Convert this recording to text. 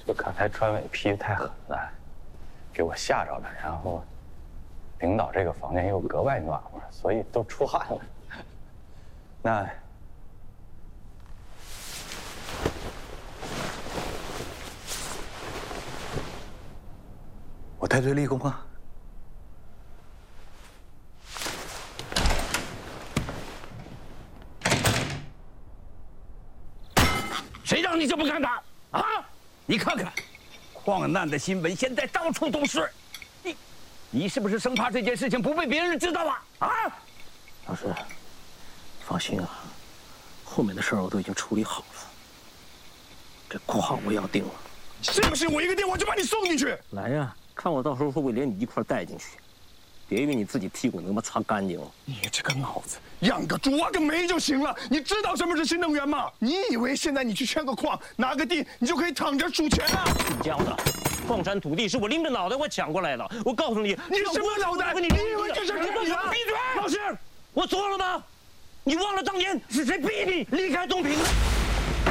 就刚才专委批的太狠了，给我吓着了。然后，领导这个房间又格外暖和，所以都出汗了。那。 我带队立功啊！ 谁让你这么干的啊？你看看，矿难的新闻现在到处都是，你是不是生怕这件事情不被别人知道啊？啊！ 老师，放心啊，后面的事儿我都已经处理好了。这矿我要定了， 信不信我一个电话就把你送进去？ 来呀！ 看我到时候会不会连你一块带进去？别以为你自己屁股能把擦干净了。 你这个脑子，养个猪挖个煤就行了。你知道什么是新能源吗？你以为现在你去圈个矿拿个地，你就可以躺着数钱啊？ 你教的，矿产土地是我拎着脑袋我抢过来的。我告诉你， 你什么脑袋？你以为这是你的？ 闭嘴！老师，我错了吗？你忘了当年是谁逼你离开东平的？